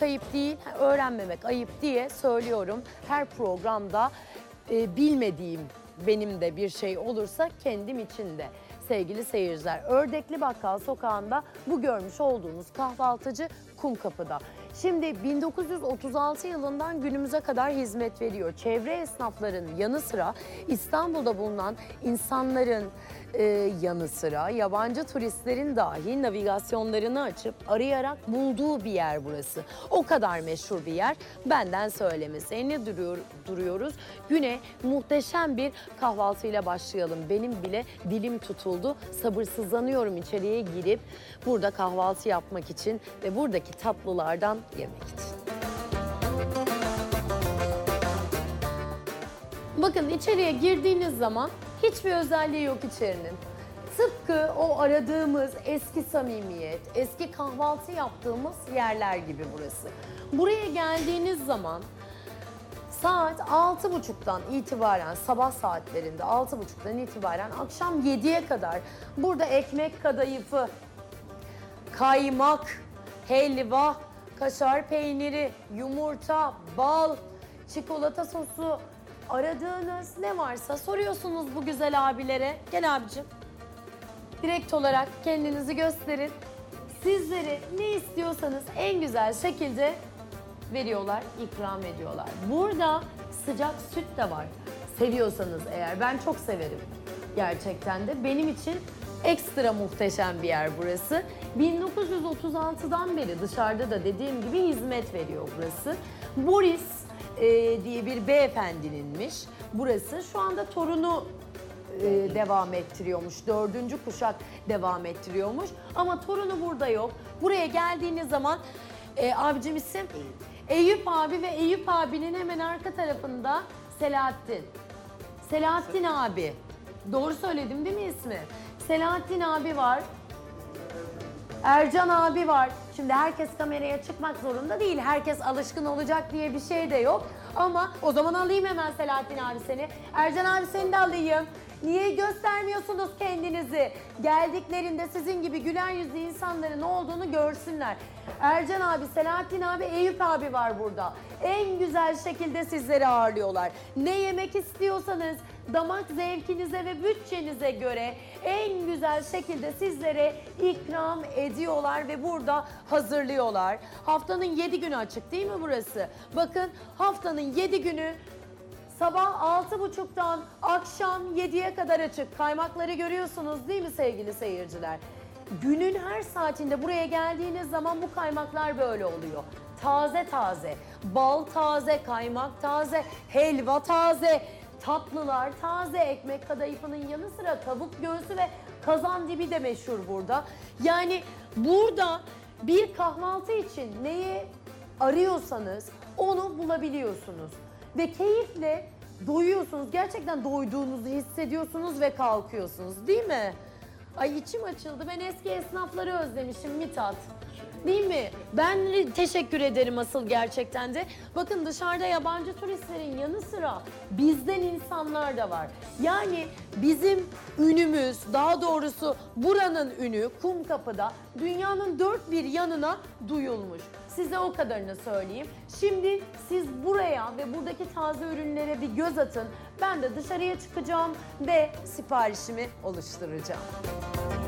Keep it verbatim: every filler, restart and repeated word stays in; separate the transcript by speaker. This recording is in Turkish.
Speaker 1: öğrenmek ayıp değil, öğrenmemek ayıp diye söylüyorum. Her programda e, bilmediğim benim de bir şey olursa kendim için de. Sevgili seyirciler, Ördekli Bakkal Sokağı'nda bu görmüş olduğunuz kahvaltıcı Kumkapı'da. Şimdi bin dokuz yüz otuz altı yılından günümüze kadar hizmet veriyor. Çevre esnafların yanı sıra İstanbul'da bulunan insanların e, yanı sıra yabancı turistlerin dahi navigasyonlarını açıp arayarak bulduğu bir yer burası. O kadar meşhur bir yer. Benden söylemesi. Ne duruyor, duruyoruz? Güne muhteşem bir kahvaltıyla başlayalım. Benim bile dilim tutuldu. Sabırsızlanıyorum içeriye girip burada kahvaltı yapmak için ve buradaki tatlılardan yemek için. Bakın içeriye girdiğiniz zaman hiçbir özelliği yok içerinin. Tıpkı o aradığımız eski samimiyet, eski kahvaltı yaptığımız yerler gibi burası. Buraya geldiğiniz zaman saat altı buçuktan itibaren, sabah saatlerinde altı buçuktan itibaren akşam yediye kadar burada ekmek kadayıfı, kaymak, helva, kaşar peyniri, yumurta, bal, çikolata sosu, aradığınız ne varsa soruyorsunuz bu güzel abilere. Gel abicim. Direkt olarak kendinizi gösterin. Sizleri ne istiyorsanız en güzel şekilde veriyorlar, ikram ediyorlar. Burada sıcak süt de var. Seviyorsanız eğer, ben çok severim. Gerçekten de benim için ekstra muhteşem bir yer burası. bin dokuz yüz otuz altıdan beri dışarıda da dediğim gibi hizmet veriyor burası. Boris e, diye bir beyefendininmiş burası. Şu anda torunu e, devam ettiriyormuş. Dördüncü kuşak devam ettiriyormuş. Ama torunu burada yok. Buraya geldiğiniz zaman e, abicim isim? Eyüp abi ve Eyüp abinin hemen arka tarafında Selahattin. Selahattin abi. Doğru söyledim değil mi ismi? Selahattin abi var. Ercan abi var. Şimdi herkes kameraya çıkmak zorunda değil. Herkes alışkın olacak diye bir şey de yok. Ama o zaman alayım hemen Selahattin abi seni. Ercan abi seni de alayım. Niye göstermiyorsunuz kendinizi? Geldiklerinde sizin gibi güler yüzlü insanların olduğunu görsünler. Ercan abi, Selahattin abi, Eyüp abi var burada. En güzel şekilde sizleri ağırlıyorlar. Ne yemek istiyorsanız damak zevkinize ve bütçenize göre en güzel şekilde sizlere ikram ediyorlar ve burada hazırlıyorlar. Haftanın yedi günü açık değil mi burası? Bakın haftanın yedi günü sabah altı buçuktan akşam yediye kadar açık. Kaymakları görüyorsunuz değil mi sevgili seyirciler? Günün her saatinde buraya geldiğiniz zaman bu kaymaklar böyle oluyor. Taze taze, bal taze, kaymak taze, helva taze, tatlılar taze, ekmek kadayıfının yanı sıra tavuk göğsü ve kazan dibi de meşhur burada. Yani burada bir kahvaltı için neyi arıyorsanız onu bulabiliyorsunuz. Ve keyifle doyuyorsunuz. Gerçekten doyduğunuzu hissediyorsunuz ve kalkıyorsunuz değil mi? Ay içim açıldı. Ben eski esnafları özlemişim Mithat. Değil mi? Ben teşekkür ederim asıl gerçekten de. Bakın dışarıda yabancı turistlerin yanı sıra bizden insanlar da var. Yani bizim ünümüz, daha doğrusu buranın ünü Kumkapı'da dünyanın dört bir yanına duyulmuş. Size o kadarını söyleyeyim. Şimdi siz buraya ve buradaki taze ürünlere bir göz atın. Ben de dışarıya çıkacağım ve siparişimi oluşturacağım.